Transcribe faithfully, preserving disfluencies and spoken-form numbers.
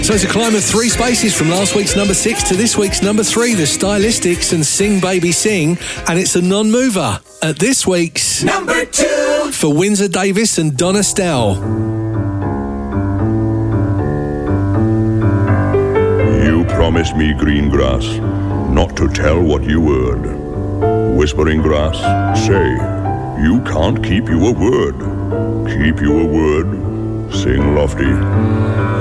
So it's a climb of three spaces from last week's number six to this week's number three, the Stylistics and Sing Baby Sing, and it's a non-mover at this week's number two for Windsor Davis and Donna Stow. You promised me green grass, not to tell what you heard. Whispering grass, say, you can't keep your word. Keep your word, sing lofty.